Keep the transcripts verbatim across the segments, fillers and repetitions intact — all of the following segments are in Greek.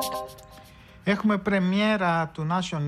Έχουμε πρεμιέρα του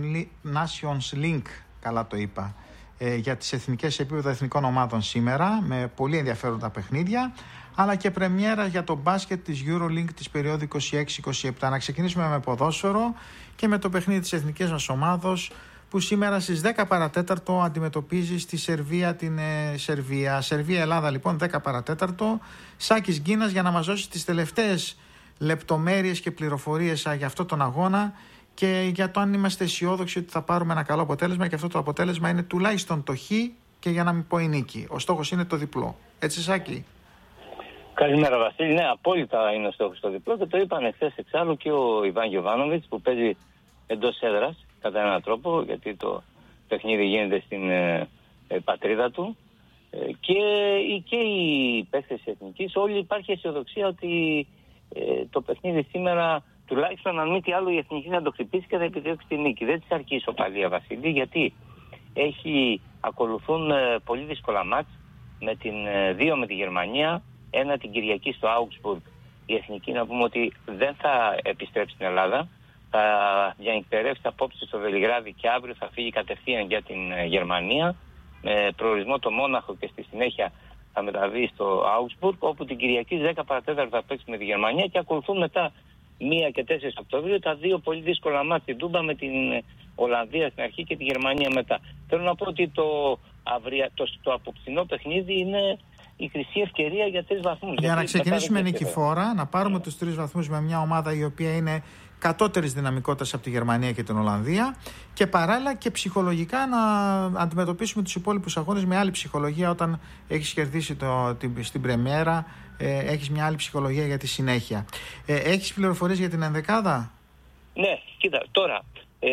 Nations Link, καλά το είπα, ε, για τις εθνικές επίπεδο εθνικών ομάδων σήμερα, με πολύ ενδιαφέροντα παιχνίδια, αλλά και πρεμιέρα για το μπάσκετ της EuroLink της περίοδου είκοσι έξι είκοσι επτά. Να ξεκινήσουμε με ποδόσφαιρο και με το παιχνίδι της εθνικής μας ομάδος, που σήμερα στις δέκα παρατέταρτο αντιμετωπίζει στη Σερβία την ε, Σερβία. Σερβία-Ελλάδα λοιπόν δέκα παρατέταρτο. Σάκης Γκίνας για να μας δώσει τις τελευταίες λεπτομέρειες και πληροφορίες για αυτό τον αγώνα και για το αν είμαστε αισιόδοξοι ότι θα πάρουμε ένα καλό αποτέλεσμα, και αυτό το αποτέλεσμα είναι τουλάχιστον το χ και για να μην πω η νίκη. Ο στόχος είναι το διπλό. Έτσι, Σάκη? Καλημέρα, Βασίλη. Ναι, απόλυτα είναι ο στόχος το διπλό και το είπαν εχθές εξάλλου και ο Ιβάν Γιοβάνοβιτς, που παίζει εντός έδρας κατά έναν τρόπο, γιατί το παιχνίδι γίνεται στην ε, ε, πατρίδα του, ε, και, και οι παίκτες της εθνικής. Όλοι υπάρχει αισιοδοξία ότι ε, το παιχνίδι σήμερα, τουλάχιστον αν μη τι άλλο, η εθνική θα το χτυπήσει και θα επιδιώξει τη νίκη. Δεν της αρκεί η ισοπαλία, Βασίλη, γιατί έχει, ακολουθούν ε, πολύ δύσκολα μάτς, με την ε, δύο με τη Γερμανία, ένα την Κυριακή στο Augsburg. Η εθνική, να πούμε ότι δεν θα επιστρέψει στην Ελλάδα, θα διανυκτερεύσει απόψε στο Βελιγράδι και αύριο θα φύγει κατευθείαν για την ε, Γερμανία, με προορισμό το Μόναχο, και στη συνέχεια θα μεταβεί στο Augsburg, όπου την Κυριακή δέκα παρατέταρτο θα παίξει με τη Γερμανία, και ακολουθούν μετά μία και τέσσερις Οκτωβρίου τα δύο πολύ δύσκολα μάτια στην Τούμπα, με την Ολλανδία στην αρχή και τη Γερμανία μετά. Θέλω να πω ότι το, αυρια... το, το απόψινό παιχνίδι είναι η χρυσή ευκαιρία για τρεις βαθμούς. Για να ξεκινήσουμε νικηφόρα, να πάρουμε τους τρεις βαθμούς με μια ομάδα η οποία είναι κατώτερης δυναμικότητας από τη Γερμανία και την Ολλανδία, και παράλληλα και ψυχολογικά να αντιμετωπίσουμε τους υπόλοιπους αγώνες με άλλη ψυχολογία. Όταν έχεις κερδίσει το, την, στην πρεμιέρα, ε, έχεις μια άλλη ψυχολογία για τη συνέχεια. Ε, έχεις πληροφορίες για την ενδεκάδα? Ναι, κοίτα, τώρα ε,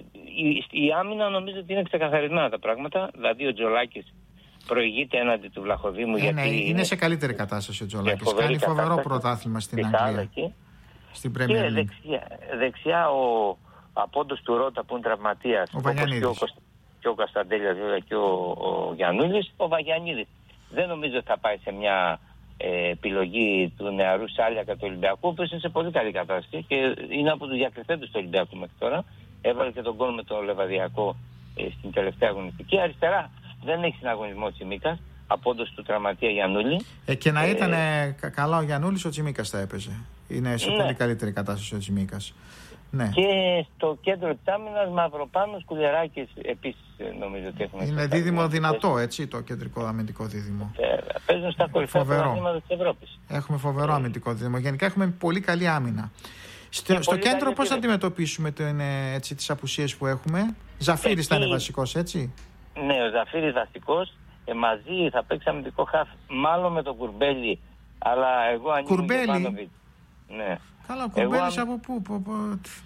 η, η άμυνα νομίζω ότι είναι ξεκαθαρισμένα τα πράγματα. Δηλαδή ο Τζολάκης προηγείται έναντι του Βλαχοδήμου. Ε, γιατί ναι, είναι, είναι σε καλύτερη κατάσταση ο Τζολάκης. Κάνει φοβερό πρωτάθλημα στην Αγγλία. Εκεί. Στην Premier League. Και δεξιά, δεξιά ο απόντος του Ρώτα, που είναι τραυματίας, ο Βαγιανίδης, και ο, και ο Κασταντέλιας βέβαια, και ο, ο Γιαννούλης. Ο Βαγιανίδης δεν νομίζω ότι θα πάει σε μια ε, επιλογή του νεαρού Σάλιακα του Ολυμπιακού, ο οποίος είναι σε πολύ καλή κατάσταση και είναι από τους διακριθέντες του Ολυμπιακού μέχρι τώρα. Έβαλε και τον γκολ με το Λεβαδιακό ε, στην τελευταία αγωνιστική. Αριστερά δεν έχει συναγωνισμό Τσιμίκας, απόντος του τραυματία Γιαννούλη. Ε, και να ε, ήταν ε, καλά ο Γιαννούλης, ο Τσιμίκας θα έπαιζε. Είναι σε ναι. πολύ καλύτερη κατάσταση ο Τσιμίκας. Ναι. Και στο κέντρο της άμυνας Μαυροπάνος, Κουλιεράκης επίσης νομίζω ότι έχουμε. Είναι δίδυμο δυνατό, έτσι, το κεντρικό αμυντικό δίδυμο. Ε, παίζουν στα κορυφαία πρωταθλήματα της Ευρώπης. Έχουμε φοβερό ε. αμυντικό δίδυμο. Γενικά έχουμε πολύ καλή άμυνα. Στο, στο κέντρο πώς θα αντιμετωπίσουμε την, έτσι, τις απουσίες που έχουμε? Ζαφύρης Εκεί... θα είναι βασικός, έτσι. Ναι, ο Ζαφύρης βασικός. Ε, μαζί θα παίξει αμυντικό χαφ, μάλλον με τον Κουρμπέλη. Αλλά εγώ αν Κουρμπέλη. Ναι. Καλά, ο Κουρμπέλης από πού, από, από...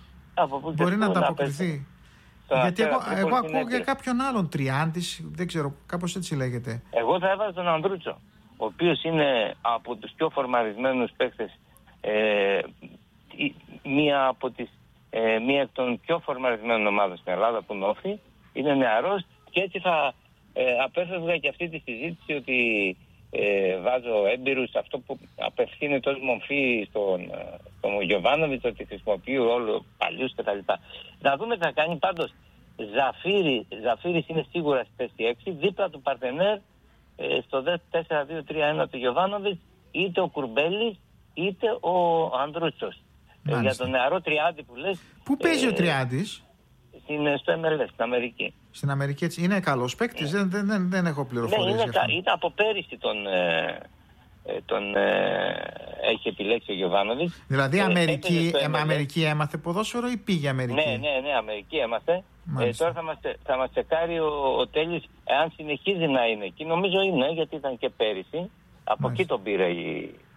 από πού μπορεί να ανταποκριθεί? Γιατί εγώ, εγώ ακούω για κάποιον άλλον, Τριάντης, δεν ξέρω, κάπως έτσι λέγεται. Εγώ θα έβαζα τον Ανδρούτσο, ο οποίος είναι από τους πιο φορμαρισμένους παίκτες, ε, μία από τις ε, μία εκ των πιο φορμαρισμένων ομάδων στην Ελλάδα, που είναι όφη. Είναι νεαρός και έτσι θα ε, απέφευγα και αυτή τη συζήτηση ότι Ε, βάζω έμπειρους, αυτό που απευθύνεται ως μορφή στον, στον Γιοβάνοβιτς, ότι χρησιμοποιεί όλο παλιούς κτλ. Να δούμε τι θα κάνει. Πάντως Ζαφύρι, Ζαφύρης είναι σίγουρα στη θέση έξι, δίπλα του Παρτενέρ ε, στο τέσσερα δύο τρία ένα του Γιοβάνοβιτς, είτε ο Κουρμπέλης είτε ο Ανδρούτσος. Ε, για τον νεαρό Τριάντη που λες. Πού παίζει ε, ο Τριάντης? Στο εμ ελ ες, στην Αμερική. Στην Αμερική, έτσι. Είναι καλός παίκτης, δεν, δεν, δεν, δεν έχω πληροφορίες. Ναι, είναι, κα, ήταν από πέρυσι τον, ε, τον ε, έχει επιλέξει ο Γιοβάνοβιτς. Δηλαδή ε, Αμερική, ε, Αμερική έμαθε ποδόσφαιρο ή πήγε Αμερική? Ναι, ναι, ναι, Αμερική έμαθε. Ε, τώρα θα μας, θα μας τσεκάρει ο, ο Τέλης εάν συνεχίζει να είναι εκεί. Νομίζω είναι, γιατί ήταν και πέρυσι. Από Μάλιστα. Εκεί τον πήρε η,